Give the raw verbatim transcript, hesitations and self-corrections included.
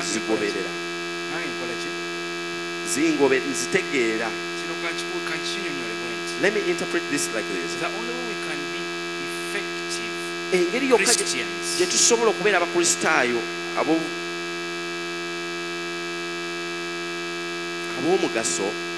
nzigoberera nange nkola ki zingobe nzitegeera. kino kankinyonyole bwenti. Let me interpret this like this. The only way we can be effective Engeri yokka Christians gye tusobola okubeera abakristaayo abo ab'omugaso